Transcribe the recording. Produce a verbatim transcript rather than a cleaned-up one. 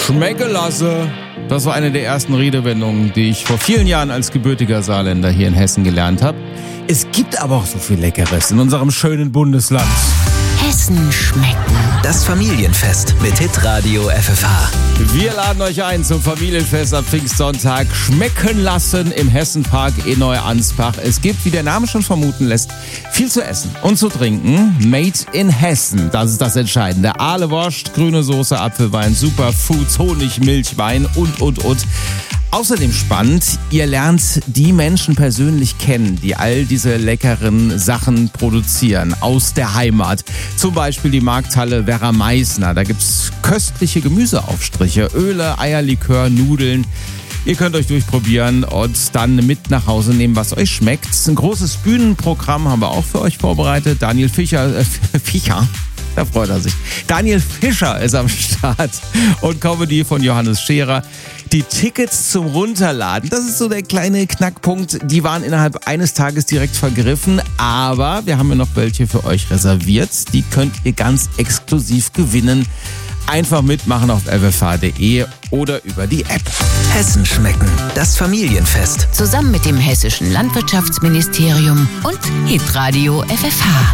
Schmecke lasse. Das war eine der ersten Redewendungen, die ich vor vielen Jahren als gebürtiger Saarländer hier in Hessen gelernt habe. Es gibt aber auch so viel Leckeres in unserem schönen Bundesland. Hessen schmecken. Das Familienfest mit Hitradio F F H. Wir laden euch ein zum Familienfest am Pfingstsonntag. Schmecken lassen im Hessenpark in Neu-Ansbach. Es gibt, wie der Name schon vermuten lässt, viel zu essen und zu trinken. Made in Hessen, das ist das Entscheidende. Ahlewurst, grüne Soße, Apfelwein, Superfoods, Honig, Milch, Wein und, und, und. Außerdem spannend, ihr lernt die Menschen persönlich kennen, die all diese leckeren Sachen produzieren aus der Heimat. Zum Beispiel die Markthalle Werra Meißner. Da gibt's köstliche Gemüseaufstriche, Öle, Eierlikör, Nudeln. Ihr könnt euch durchprobieren und dann mit nach Hause nehmen, was euch schmeckt. Ein großes Bühnenprogramm haben wir auch für euch vorbereitet. Daniel Fischer, äh, Fischer, da freut er sich. Daniel Fischer ist am Start und Comedy von Johannes Scherer. Die Tickets zum Runterladen, das ist so der kleine Knackpunkt, die waren innerhalb eines Tages direkt vergriffen, aber wir haben ja noch welche für euch reserviert, die könnt ihr ganz exklusiv gewinnen. Einfach mitmachen auf f f h punkt d e oder über die App. Hessen schmecken, das Familienfest. Zusammen mit dem Hessischen Landwirtschaftsministerium und Hitradio F F H.